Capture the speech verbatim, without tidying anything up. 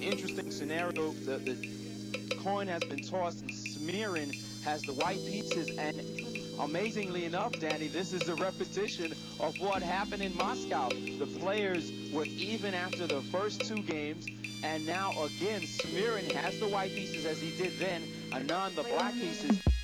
interesting scenario. The, the coin has been tossed, and Smirin has the white pieces. And amazingly enough, Danny, this is a repetition of what happened in Moscow. The players were even after the first two games, and now again, Smirin has the white pieces as he did then. Anand, the black pieces.